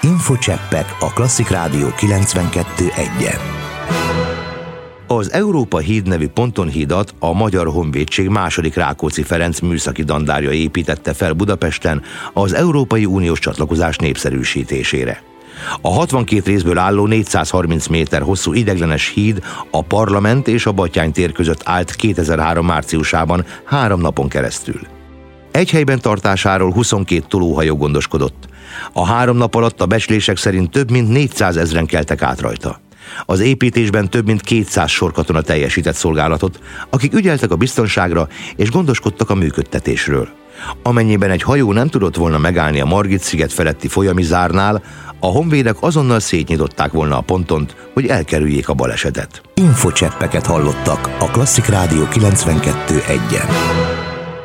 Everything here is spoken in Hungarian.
Infocseppek a Klasszik Rádió 92.1-en. Az Európa híd nevű pontonhídat a Magyar Honvédség II. Rákóczi Ferenc műszaki dandárja építette fel Budapesten az Európai Uniós csatlakozás népszerűsítésére. A 62 részből álló 430 méter hosszú ideiglenes híd a Parlament és a Batthyány tér között állt 2003. márciusában 3 napon keresztül. Egy helyben tartásáról 22 tolóhajó gondoskodott. A 3 nap alatt a becslések szerint több mint 400 000 keltek át rajta. Az építésben több mint 200 sorkatona teljesített szolgálatot, akik ügyeltek a biztonságra és gondoskodtak a működtetésről. Amennyiben egy hajó nem tudott volna megállni a Margit-sziget feletti folyami zárnál, a honvédek azonnal szétnyitották volna a pontont, hogy elkerüljék a balesetet. Infocseppeket hallottak a Klasszik Rádió 92.1-en.